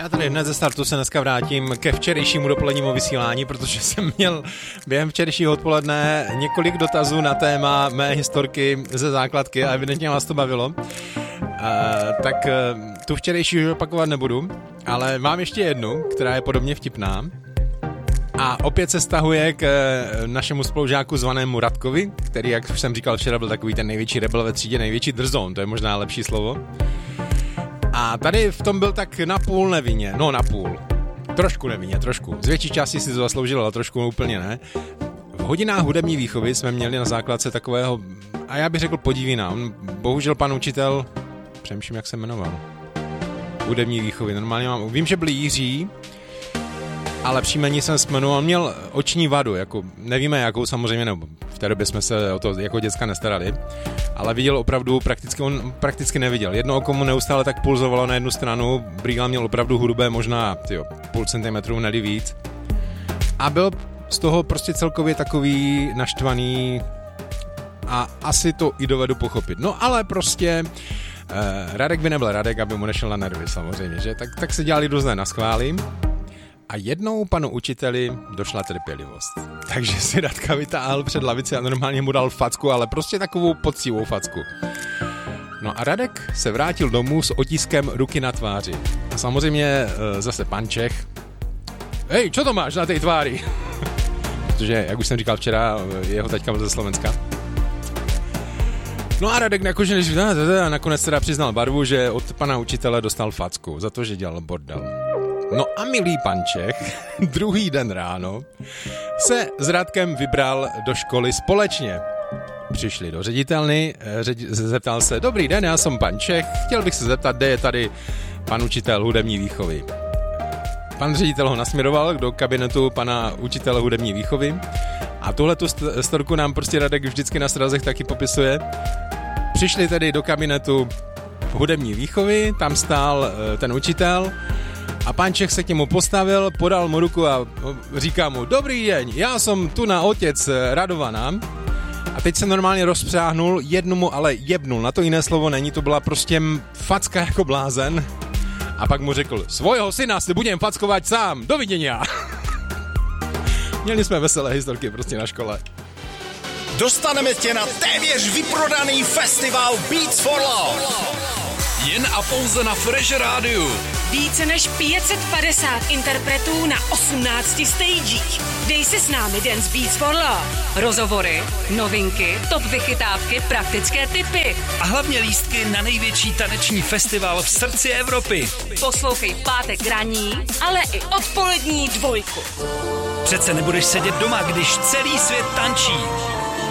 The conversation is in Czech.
Já tady hned ze startu se dneska vrátím ke včerejšímu dopolednímu vysílání, protože jsem měl během včerejšího odpoledne několik dotazů na téma mé historky ze základky a evidentně vás to bavilo. Tak tu včerejší už opakovat nebudu, ale mám ještě jednu, která je podobně vtipná. A opět se stahuje k našemu spolužáku zvanému Radkovi, který, jak už jsem říkal včera, byl takový ten největší rebel ve třídě, největší drzoun, to je možná lepší slovo. A tady v tom byl tak napůl nevinně, no napůl, trošku nevinně, trošku. Z větší části si to zasloužil, ale trošku úplně ne. V hodinách hudební výchovy jsme měli na základce takového, a já bych řekl podívína, bohužel pan učitel, přemýšlím, jak se jmenoval, hudební výchovy, normálně mám, vím, že byl Jiří, ale příjmení jsem vzpomenoval, on měl oční vadu, jako nevíme jakou samozřejmě, nebo v té době jsme se o to jako děcka nestarali, ale viděl opravdu, on prakticky neviděl. Jedno oko mu neustále tak pulzovalo na jednu stranu, brýle měl opravdu hrubé, možná půl centimetru, neli víc. A byl z toho prostě celkově takový naštvaný a asi to i dovedu pochopit. No ale prostě Radek by nebyl Radek, aby mu nešel na nervy samozřejmě, že? Tak se dělali různé naschvály. A jednou panu učiteli došla trpělivost. Takže si Radka vytáhl před lavici a normálně mu dal facku, ale prostě takovou poctivou facku. No a Radek se vrátil domů s otiskem ruky na tváři. A samozřejmě zase pan Čech. Hej, čo to máš na té tváři? Protože, jak už jsem říkal včera, jeho taťka byl ze Slovenska. No a Radek jakože a nakonec teda přiznal barvu, že od pana učitele dostal facku za to, že dělal bordel. No a milý pan Čech, druhý den ráno se s Radkem vybral do školy společně. Přišli do ředitelny, zeptal se, dobrý den, já jsem pan Čech, chtěl bych se zeptat, kde je tady pan učitel hudební výchovy. Pan ředitel ho nasměroval do kabinetu pana učitele hudební výchovy a tuhletu storku nám prostě Radek vždycky na srazech taky popisuje. Přišli tedy do kabinetu hudební výchovy, tam stál ten učitel, a pan Čech se k němu postavil, podal mu ruku a říká mu, dobrý den, já jsem tu na otec Radovana. A teď se normálně rozpřáhnul, jednu mu ale jebnul, na to jiné slovo není, to byla prostě facka jako blázen. A pak mu řekl, svojho syna si budem fackovat sám, doviděnia. Měli jsme veselé historky prostě na škole. Dostaneme tě na téměř vyprodaný festival Beats for Love. Jen a pouze na Fresh Rádiu. Více než 550 interpretů na 18 stagech. Dej si s námi Dance Beats for Love. Rozhovory, novinky, top vychytávky, praktické tipy. A hlavně lístky na největší taneční festival v srdci Evropy. Poslouchej pátek raní, ale i odpolední dvojku. Přece nebudeš sedět doma, když celý svět tančí.